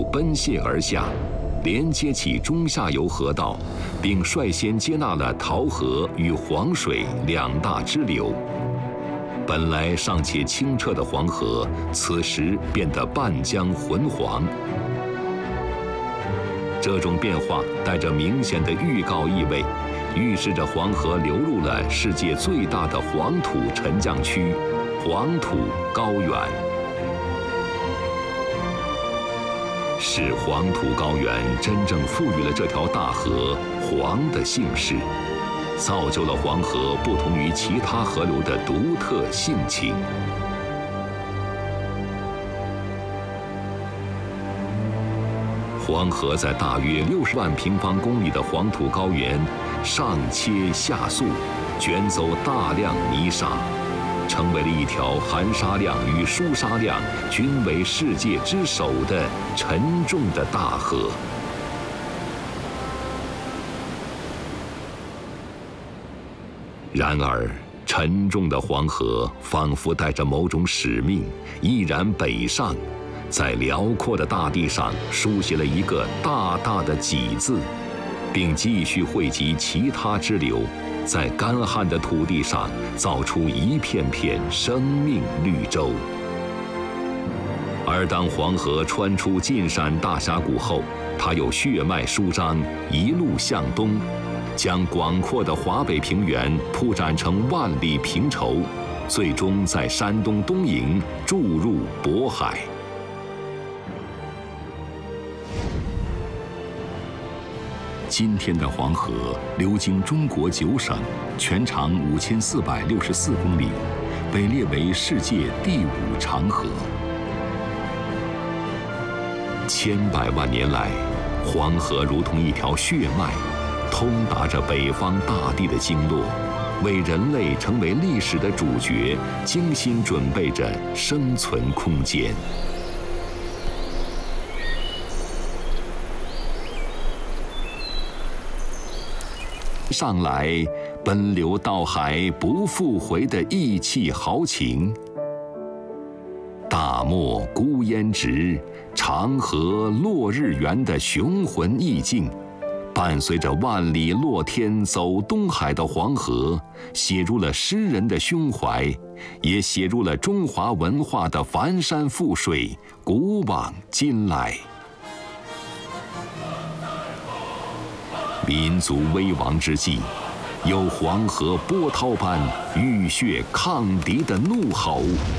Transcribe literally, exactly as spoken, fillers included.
奔泻而下，连接起中下游河道，并率先接纳了洮河与黄水两大支流。本来尚且清澈的黄河，此时变得半江浑黄。这种变化带着明显的预告意味，预示着黄河流入了世界最大的黄土沉降区——黄土高原。是黄土高原真正赋予了这条大河黄的姓氏，造就了黄河不同于其他河流的独特性情。黄河在大约六十万平方公里的黄土高原上切下溯，卷走大量泥沙，成为了一条含沙量与疏沙量均为世界之首的沉重的大河。然而，沉重的黄河仿佛带着某种使命，毅然北上，在辽阔的大地上书写了一个大大的“己”字，并继续汇集其他支流，在干旱的土地上造出一片片生命绿洲。而当黄河穿出晋陕大峡谷后，它又血脉舒张，一路向东，将广阔的华北平原铺展成万里平畴，最终在山东东营注入渤海。今天的黄河流经中国九省，全长五千四百六十四公里，被列为世界第五长河。千百万年来，黄河如同一条血脉，通达着北方大地的经络，为人类成为历史的主角，精心准备着生存空间。上来，奔流到海不复回的义气豪情。大漠孤烟直，长河落日圆的雄浑意境，伴随着万里落天走东海的黄河，写入了诗人的胸怀，也写入了中华文化的繁山覆水，古往今来。民族危亡之际，有黄河波涛般浴血抗敌的怒吼，